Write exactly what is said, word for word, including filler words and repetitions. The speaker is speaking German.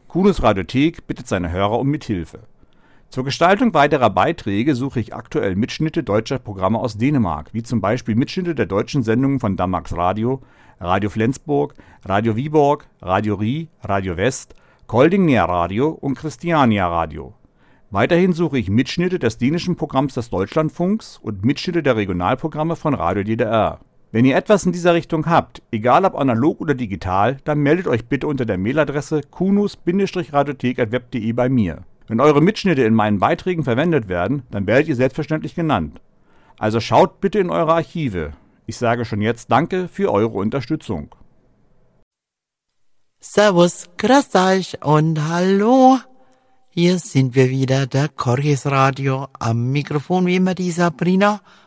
Kunus Radiothek bittet seine Hörer um Mithilfe. Zur Gestaltung weiterer Beiträge suche ich aktuell Mitschnitte deutscher Programme aus Dänemark, wie zum Beispiel Mitschnitte der deutschen Sendungen von Danmarks Radio, Radio Flensburg, Radio Viborg, Radio Rie, Radio West, Kolding Nærradio und Christiania Radio. Weiterhin suche ich Mitschnitte des dänischen Programms des Deutschlandfunks und Mitschnitte der Regionalprogramme von Radio D D R. Wenn ihr etwas in dieser Richtung habt, egal ob analog oder digital, dann meldet euch bitte unter der Mailadresse kunus-radiothek at web punkt de bei mir. Wenn eure Mitschnitte in meinen Beiträgen verwendet werden, dann werdet ihr selbstverständlich genannt. Also schaut bitte in eure Archive. Ich sage schon jetzt Danke für eure Unterstützung. Servus, grüß euch und hallo. Hier sind wir wieder, der Corgis Radio. Am Mikrofon wie immer die Sabrina